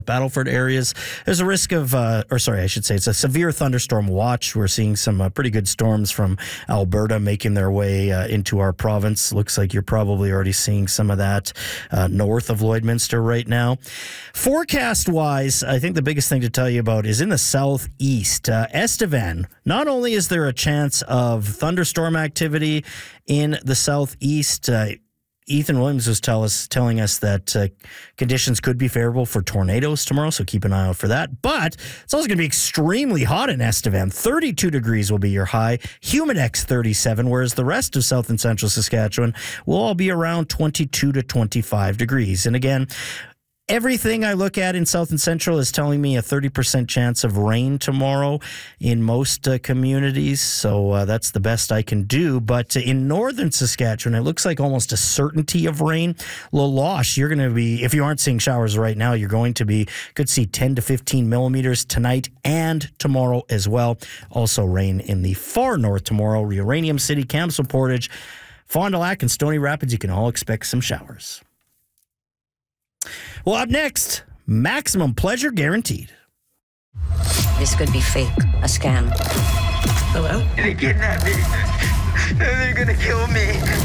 Battleford areas. There's a risk of, it's a severe thunderstorm watch. We're seeing some pretty good storms from Alberta making their way into our province. Looks like you're probably already seeing some of that north of Lloydminster right now. Forecast-wise, I think the biggest thing to tell you about is in the southeast. Estevan, not only is there a chance of thunderstorm activity in the southeast, Ethan Williams was telling us that conditions could be favorable for tornadoes tomorrow, so keep an eye out for that. But it's also going to be extremely hot in Estevan. 32 degrees will be your high. Humidex 37, whereas the rest of south and central Saskatchewan will all be around 22 to 25 degrees. And again, everything I look at in South and Central is telling me a 30% chance of rain tomorrow in most communities. So that's the best I can do. But in northern Saskatchewan, it looks like almost a certainty of rain. La Loche, you're going to be, if you aren't seeing showers right now, could see 10 to 15 millimeters tonight and tomorrow as well. Also rain in the far north tomorrow. Uranium City, Kamsel Portage, Fond du Lac, and Stony Rapids, you can all expect some showers. Well, up next, maximum pleasure guaranteed. This could be fake, a scam. Hello? They kidnapped me. They're gonna kill me.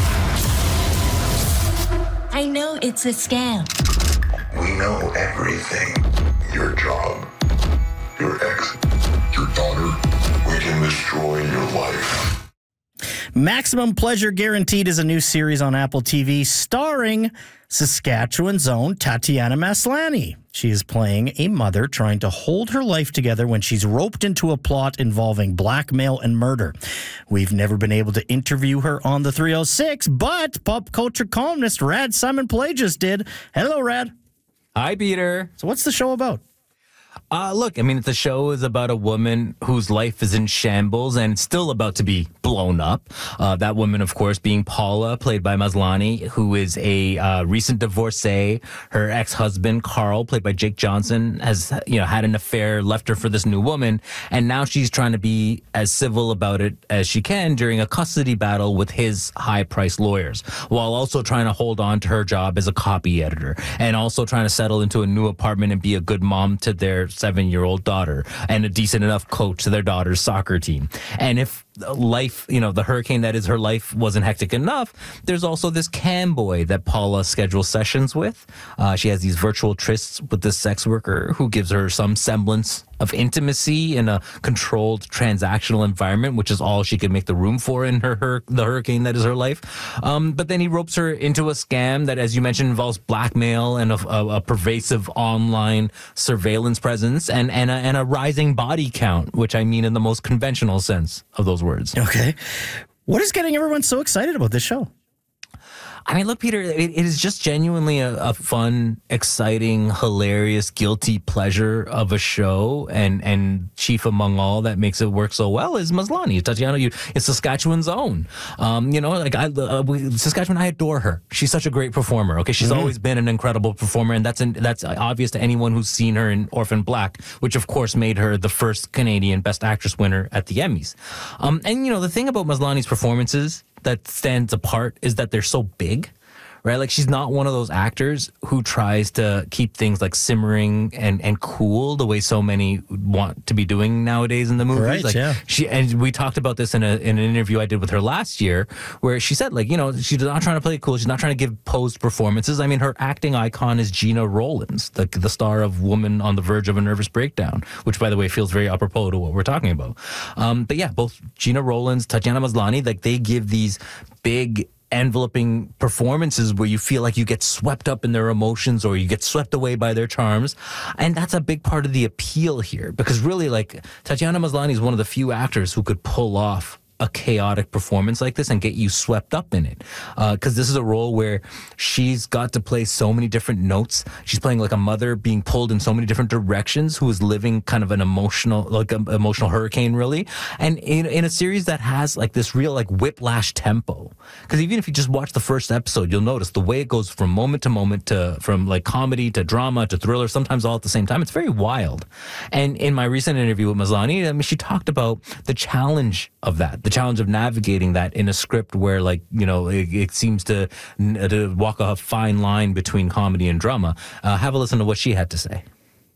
I know it's a scam. We know everything. Your job, your ex, your daughter. We can destroy your life. Maximum Pleasure Guaranteed is a new series on Apple TV starring Saskatchewan's own Tatiana Maslany. She is playing a mother trying to hold her life together when she's roped into a plot involving blackmail and murder. We've never been able to interview her on the 306, but pop culture columnist Rad Simon Pelagius did. Hello, Rad. Hi, Peter. So what's the show about? Look, I mean, the show is about a woman whose life is in shambles and still about to be blown up. That woman, of course, being Paula, played by Maslany, who is a recent divorcee. Her ex-husband, Carl, played by Jake Johnson, has had an affair, left her for this new woman, and now she's trying to be as civil about it as she can during a custody battle with his high-priced lawyers, while also trying to hold on to her job as a copy editor, and also trying to settle into a new apartment and be a good mom to their 7-year-old daughter and a decent enough coach to their daughter's soccer team. And if life, the hurricane that is her life wasn't hectic enough, there's also this cam boy that Paula schedules sessions with. She has these virtual trysts with this sex worker who gives her some semblance of intimacy in a controlled transactional environment, which is all she could make the room for in the hurricane that is her life. But then he ropes her into a scam that, as you mentioned, involves blackmail and a pervasive online surveillance presence and a rising body count, which I mean in the most conventional sense of those words. Okay. What is getting everyone so excited about this show? I mean, look, Peter, it is just genuinely a fun, exciting, hilarious, guilty pleasure of a show. And chief among all that makes it work so well is Maslany. Tatiana, it's Saskatchewan's own. Saskatchewan, I adore her. She's such a great performer. Okay, she's always been an incredible performer, and that's obvious to anyone who's seen her in Orphan Black, which of course made her the first Canadian Best Actress winner at the Emmys. The thing about Maslany's performances that stands apart is that they're so big, right? Like, she's not one of those actors who tries to keep things like simmering and cool the way so many want to be doing nowadays in the movies. Right, And we talked about this in an interview I did with her last year, where she said, she's not trying to play it cool. She's not trying to give posed performances. I mean, her acting icon is Gina Rowlands, the star of Woman on the Verge of a Nervous Breakdown, which, by the way, feels very apropos to what we're talking about. But yeah, both Gina Rowlands, Tatiana Maslany, they give these big, enveloping performances where you feel like you get swept up in their emotions or you get swept away by their charms. And that's a big part of the appeal here, because really, Tatiana Maslany is one of the few actors who could pull off a chaotic performance like this and get you swept up in it. Because this is a role where she's got to play so many different notes. She's playing like a mother being pulled in so many different directions, who is living kind of an emotional hurricane, really. And in a series that has this real whiplash tempo. Because even if you just watch the first episode, you'll notice the way it goes from moment to moment, from comedy to drama to thriller, sometimes all at the same time. It's very wild. And in my recent interview with Maslany, she talked about the challenge of that. The challenge of navigating that in a script where, it seems to walk a fine line between comedy and drama. Have a listen to what she had to say.